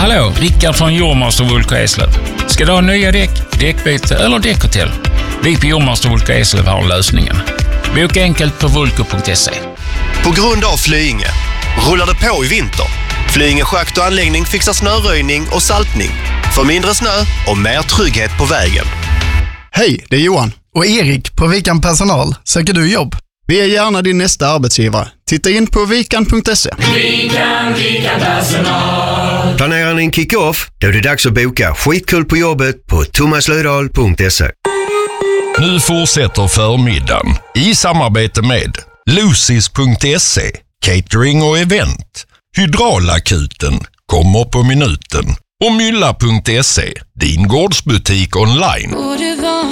Hallå, Rickard från Jormaster Vulko Eslöv. Ska du ha nya däck, däckbyte eller däckhotell? Vi på Jormaster Vulko Eslöv har lösningen. Boka enkelt på vulko.se. På grund av Flyinge rullar det på i vinter. Flyinge schakt och anläggning fixar snöröjning och saltning. För mindre snö och mer trygghet på vägen. Hej, det är Johan. Och Erik på Vikan Personal. Söker du jobb? Vi är gärna din nästa arbetsgivare. Titta in på vikan.se. Vikan Personal. Planerar ni en kick-off? Då är det dags att boka skitkul på jobbet på thomaslödahl.se. Nu fortsätter förmiddagen i samarbete med Lucis.se, catering och event, Hydraulakuten, kommer på minuten och Mylla.se, din gårdsbutik online.